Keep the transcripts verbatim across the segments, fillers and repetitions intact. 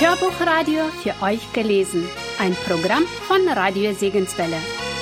Hörbuchradio für euch gelesen. Ein Programm von Radio Segenswelle.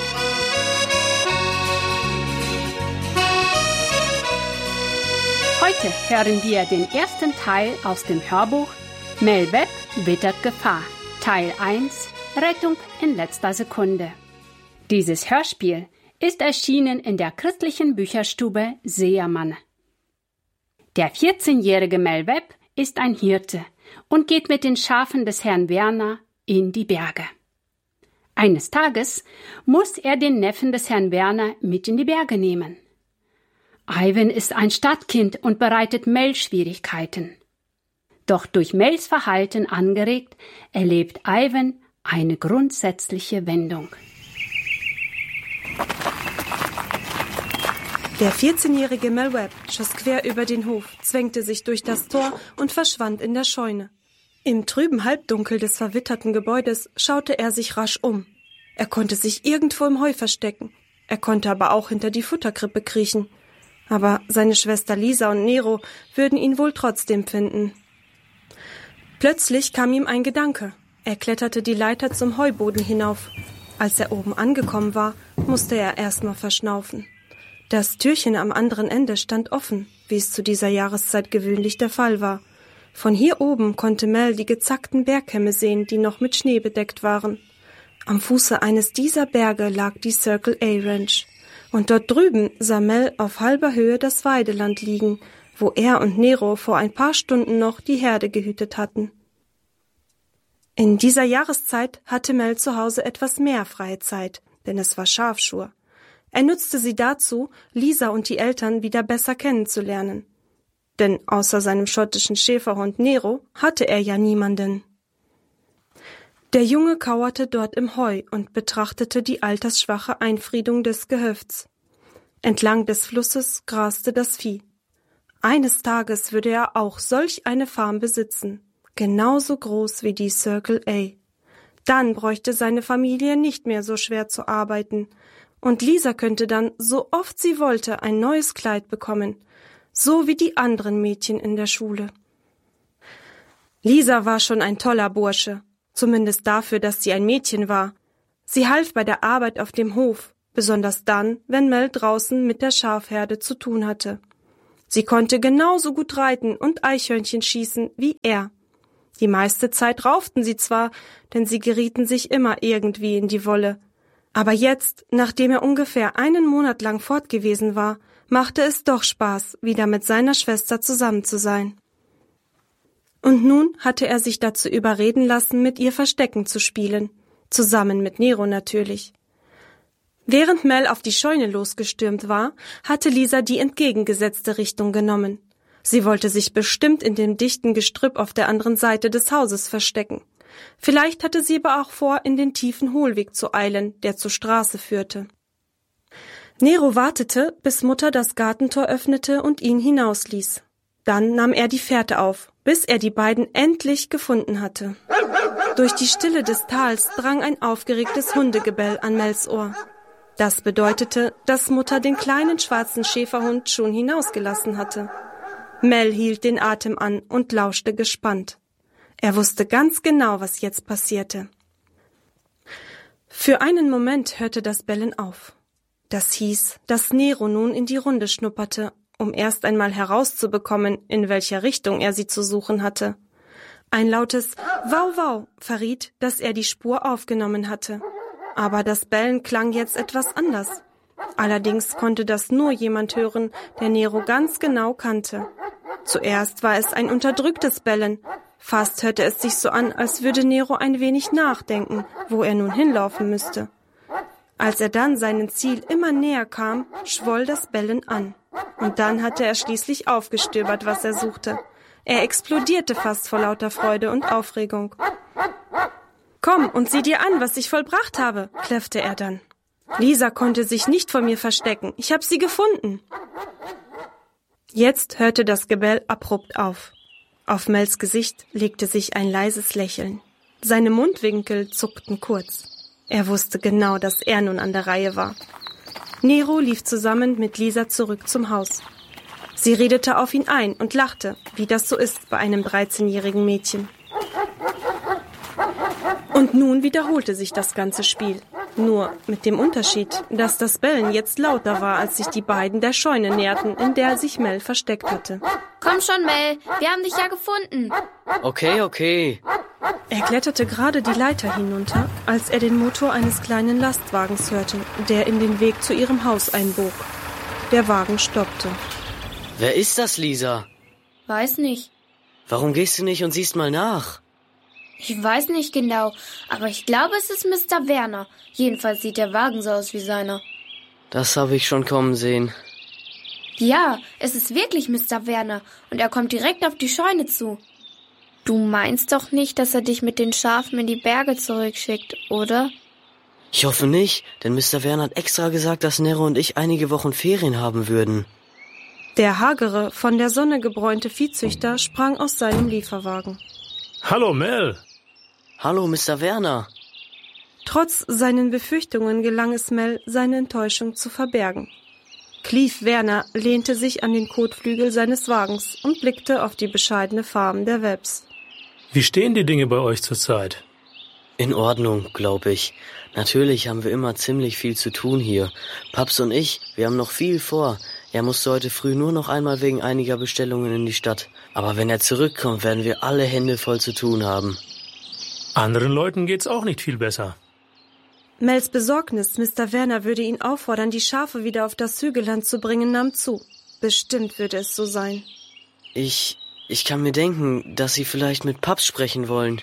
Heute hören wir den ersten Teil aus dem Hörbuch Mel Webb wittert Gefahr, Teil eins, Rettung in letzter Sekunde. Dieses Hörspiel ist erschienen in der christlichen Bücherstube Sehermann. Der vierzehnjährige Mel Webb ist ein Hirte und geht mit den Schafen des Herrn Werner in die Berge. Eines Tages muss er den Neffen des Herrn Werner mit in die Berge nehmen. Ivan ist ein Stadtkind und bereitet Mel Schwierigkeiten. Doch durch Mels Verhalten angeregt, erlebt Ivan eine grundsätzliche Wendung. Der vierzehnjährige Mel Webb schoss quer über den Hof, zwängte sich durch das Tor und verschwand in der Scheune. Im trüben Halbdunkel des verwitterten Gebäudes schaute er sich rasch um. Er konnte sich irgendwo im Heu verstecken. Er konnte aber auch hinter die Futterkrippe kriechen. Aber seine Schwester Lisa und Nero würden ihn wohl trotzdem finden. Plötzlich kam ihm ein Gedanke. Er kletterte die Leiter zum Heuboden hinauf. Als er oben angekommen war, musste er erstmal verschnaufen. Das Türchen am anderen Ende stand offen, wie es zu dieser Jahreszeit gewöhnlich der Fall war. Von hier oben konnte Mel die gezackten Bergkämme sehen, die noch mit Schnee bedeckt waren. Am Fuße eines dieser Berge lag die Circle A Ranch. Und dort drüben sah Mel auf halber Höhe das Weideland liegen, wo er und Nero vor ein paar Stunden noch die Herde gehütet hatten. In dieser Jahreszeit hatte Mel zu Hause etwas mehr freie Zeit, denn es war Schafschur. Er nutzte sie dazu, Lisa und die Eltern wieder besser kennenzulernen. Denn außer seinem schottischen Schäferhund Nero hatte er ja niemanden. Der Junge kauerte dort im Heu und betrachtete die altersschwache Einfriedung des Gehöfts. Entlang des Flusses graste das Vieh. Eines Tages würde er auch solch eine Farm besitzen, genauso groß wie die Circle A. Dann bräuchte seine Familie nicht mehr so schwer zu arbeiten, und Lisa könnte dann, so oft sie wollte, ein neues Kleid bekommen, so wie die anderen Mädchen in der Schule. Lisa war schon ein toller Bursche. Zumindest dafür, dass sie ein Mädchen war. Sie half bei der Arbeit auf dem Hof, besonders dann, wenn Mel draußen mit der Schafherde zu tun hatte. Sie konnte genauso gut reiten und Eichhörnchen schießen wie er. Die meiste Zeit rauften sie zwar, denn sie gerieten sich immer irgendwie in die Wolle. Aber jetzt, nachdem er ungefähr einen Monat lang fort gewesen war, machte es doch Spaß, wieder mit seiner Schwester zusammen zu sein. Und nun hatte er sich dazu überreden lassen, mit ihr Verstecken zu spielen. Zusammen mit Nero natürlich. Während Mel auf die Scheune losgestürmt war, hatte Lisa die entgegengesetzte Richtung genommen. Sie wollte sich bestimmt in dem dichten Gestrüpp auf der anderen Seite des Hauses verstecken. Vielleicht hatte sie aber auch vor, in den tiefen Hohlweg zu eilen, der zur Straße führte. Nero wartete, bis Mutter das Gartentor öffnete und ihn hinausließ. Dann nahm er die Fährte auf, bis er die beiden endlich gefunden hatte. Durch die Stille des Tals drang ein aufgeregtes Hundegebell an Mels Ohr. Das bedeutete, dass Mutter den kleinen schwarzen Schäferhund schon hinausgelassen hatte. Mel hielt den Atem an und lauschte gespannt. Er wusste ganz genau, was jetzt passierte. Für einen Moment hörte das Bellen auf. Das hieß, dass Nero nun in die Runde schnupperte, um erst einmal herauszubekommen, in welcher Richtung er sie zu suchen hatte. Ein lautes Wau, wau verriet, dass er die Spur aufgenommen hatte. Aber das Bellen klang jetzt etwas anders. Allerdings konnte das nur jemand hören, der Nero ganz genau kannte. Zuerst war es ein unterdrücktes Bellen. Fast hörte es sich so an, als würde Nero ein wenig nachdenken, wo er nun hinlaufen müsste. Als er dann seinem Ziel immer näher kam, schwoll das Bellen an. Und dann hatte er schließlich aufgestöbert, was er suchte. Er explodierte fast vor lauter Freude und Aufregung. »Komm und sieh dir an, was ich vollbracht habe«, kläffte er dann. »Lisa konnte sich nicht vor mir verstecken. Ich habe sie gefunden.« Jetzt hörte das Gebell abrupt auf. Auf Mels Gesicht legte sich ein leises Lächeln. Seine Mundwinkel zuckten kurz. Er wusste genau, dass er nun an der Reihe war. Nero lief zusammen mit Lisa zurück zum Haus. Sie redete auf ihn ein und lachte, wie das so ist bei einem dreizehnjährigen Mädchen. Und nun wiederholte sich das ganze Spiel. Nur mit dem Unterschied, dass das Bellen jetzt lauter war, als sich die beiden der Scheune näherten, in der sich Mel versteckt hatte. Komm schon, Mel, wir haben dich ja gefunden. Okay, okay. Er kletterte gerade die Leiter hinunter, als er den Motor eines kleinen Lastwagens hörte, der in den Weg zu ihrem Haus einbog. Der Wagen stoppte. Wer ist das, Lisa? Weiß nicht. Warum gehst du nicht und siehst mal nach? Ich weiß nicht genau, aber ich glaube, es ist Mister Werner. Jedenfalls sieht der Wagen so aus wie seiner. Das habe ich schon kommen sehen. Ja, es ist wirklich Mister Werner und er kommt direkt auf die Scheune zu. Du meinst doch nicht, dass er dich mit den Schafen in die Berge zurückschickt, oder? Ich hoffe nicht, denn Mister Werner hat extra gesagt, dass Nero und ich einige Wochen Ferien haben würden. Der hagere, von der Sonne gebräunte Viehzüchter sprang aus seinem Lieferwagen. Hallo, Mel. Hallo, Mister Werner. Trotz seinen Befürchtungen gelang es Mel, seine Enttäuschung zu verbergen. Clive Werner lehnte sich an den Kotflügel seines Wagens und blickte auf die bescheidene Farm der Webbs. Wie stehen die Dinge bei euch zurzeit? In Ordnung, glaube ich. Natürlich haben wir immer ziemlich viel zu tun hier. Paps und ich, wir haben noch viel vor. Er musste heute früh nur noch einmal wegen einiger Bestellungen in die Stadt. Aber wenn er zurückkommt, werden wir alle Hände voll zu tun haben. Anderen Leuten geht's auch nicht viel besser. Mels Besorgnis, Mister Werner würde ihn auffordern, die Schafe wieder auf das Hügelland zu bringen, nahm zu. Bestimmt würde es so sein. Ich, ich kann mir denken, dass Sie vielleicht mit Paps sprechen wollen.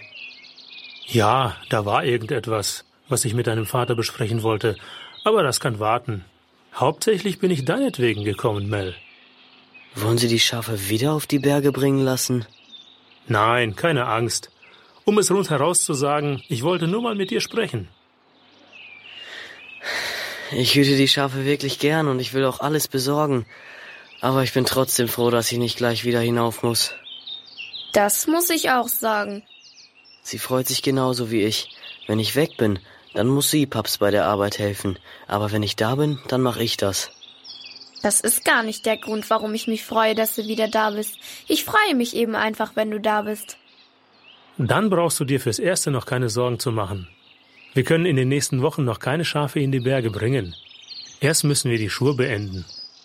Ja, da war irgendetwas, was ich mit deinem Vater besprechen wollte. Aber das kann warten. Hauptsächlich bin ich deinetwegen gekommen, Mel. Wollen Sie die Schafe wieder auf die Berge bringen lassen? Nein, keine Angst. Um es rundheraus zu sagen, ich wollte nur mal mit dir sprechen. Ich hüte die Schafe wirklich gern und ich will auch alles besorgen. Aber ich bin trotzdem froh, dass ich nicht gleich wieder hinauf muss. Das muss ich auch sagen. Sie freut sich genauso wie ich. Wenn ich weg bin, dann muss sie Paps bei der Arbeit helfen. Aber wenn ich da bin, dann mache ich das. Das ist gar nicht der Grund, warum ich mich freue, dass du wieder da bist. Ich freue mich eben einfach, wenn du da bist. Dann brauchst du dir fürs Erste noch keine Sorgen zu machen. Wir können in den nächsten Wochen noch keine Schafe in die Berge bringen. Erst müssen wir die Schur beenden.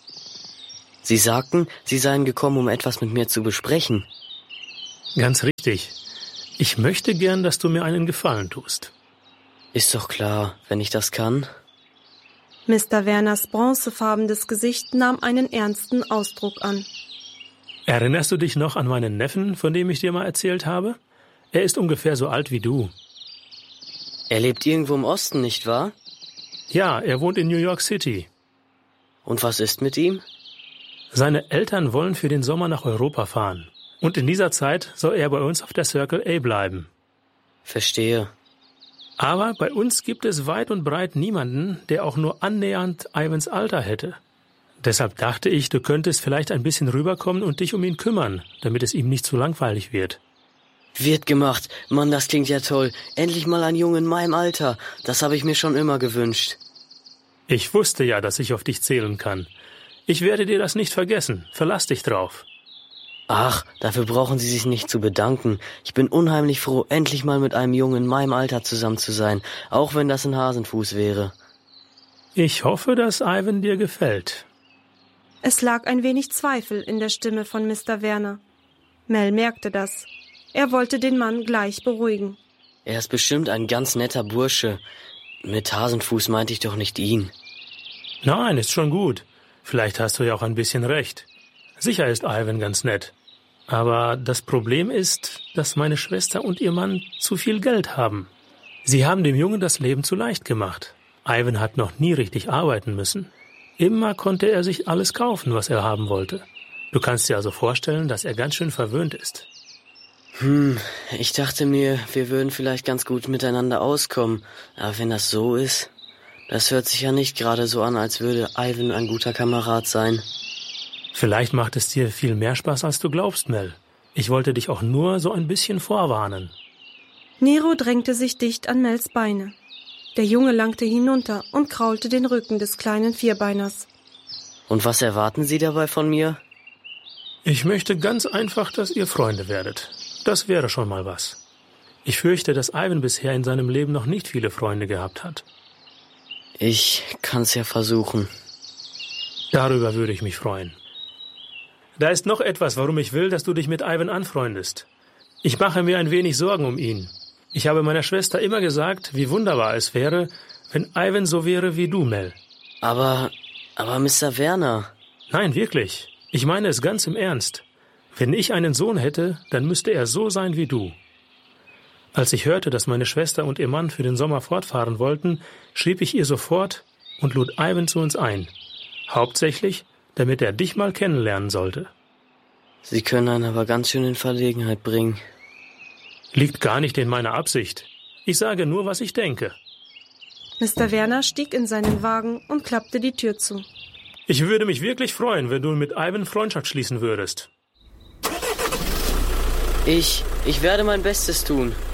Sie sagten, Sie seien gekommen, um etwas mit mir zu besprechen. Ganz richtig. Ich möchte gern, dass du mir einen Gefallen tust. Ist doch klar, wenn ich das kann. Mister Werners bronzefarbenes Gesicht nahm einen ernsten Ausdruck an. Erinnerst du dich noch an meinen Neffen, von dem ich dir mal erzählt habe? Er ist ungefähr so alt wie du. Er lebt irgendwo im Osten, nicht wahr? Ja, er wohnt in New York City. Und was ist mit ihm? Seine Eltern wollen für den Sommer nach Europa fahren. Und in dieser Zeit soll er bei uns auf der Circle A bleiben. Verstehe. Aber bei uns gibt es weit und breit niemanden, der auch nur annähernd Ivans Alter hätte. Deshalb dachte ich, du könntest vielleicht ein bisschen rüberkommen und dich um ihn kümmern, damit es ihm nicht zu langweilig wird. Wird gemacht. Mann, das klingt ja toll. Endlich mal ein Junge in meinem Alter. Das habe ich mir schon immer gewünscht. Ich wusste ja, dass ich auf dich zählen kann. Ich werde dir das nicht vergessen. Verlass dich drauf. Ach, dafür brauchen Sie sich nicht zu bedanken. Ich bin unheimlich froh, endlich mal mit einem Jungen in meinem Alter zusammen zu sein, auch wenn das ein Hasenfuß wäre. Ich hoffe, dass Ivan dir gefällt. Es lag ein wenig Zweifel in der Stimme von Mister Werner. Mel merkte das. Er wollte den Mann gleich beruhigen. Er ist bestimmt ein ganz netter Bursche. Mit Hasenfuß meinte ich doch nicht ihn. Nein, ist schon gut. Vielleicht hast du ja auch ein bisschen recht. Sicher ist Ivan ganz nett. Aber das Problem ist, dass meine Schwester und ihr Mann zu viel Geld haben. Sie haben dem Jungen das Leben zu leicht gemacht. Ivan hat noch nie richtig arbeiten müssen. Immer konnte er sich alles kaufen, was er haben wollte. Du kannst dir also vorstellen, dass er ganz schön verwöhnt ist. Hm, ich dachte mir, wir würden vielleicht ganz gut miteinander auskommen. Aber wenn das so ist, das hört sich ja nicht gerade so an, als würde Ivan ein guter Kamerad sein. Vielleicht macht es dir viel mehr Spaß, als du glaubst, Mel. Ich wollte dich auch nur so ein bisschen vorwarnen. Nero drängte sich dicht an Mels Beine. Der Junge langte hinunter und kraulte den Rücken des kleinen Vierbeiners. Und was erwarten Sie dabei von mir? Ich möchte ganz einfach, dass ihr Freunde werdet. Das wäre schon mal was. Ich fürchte, dass Ivan bisher in seinem Leben noch nicht viele Freunde gehabt hat. Ich kann's ja versuchen. Darüber würde ich mich freuen. Da ist noch etwas, warum ich will, dass du dich mit Ivan anfreundest. Ich mache mir ein wenig Sorgen um ihn. Ich habe meiner Schwester immer gesagt, wie wunderbar es wäre, wenn Ivan so wäre wie du, Mel. Aber, aber Mister Werner... Nein, wirklich. Ich meine es ganz im Ernst. Wenn ich einen Sohn hätte, dann müsste er so sein wie du. Als ich hörte, dass meine Schwester und ihr Mann für den Sommer fortfahren wollten, schrieb ich ihr sofort und lud Ivan zu uns ein. Hauptsächlich, damit er dich mal kennenlernen sollte. Sie können einen aber ganz schön in Verlegenheit bringen. Liegt gar nicht in meiner Absicht. Ich sage nur, was ich denke. Mister Werner stieg in seinen Wagen und klappte die Tür zu. Ich würde mich wirklich freuen, wenn du mit Ivan Freundschaft schließen würdest. Ich, ich werde mein Bestes tun.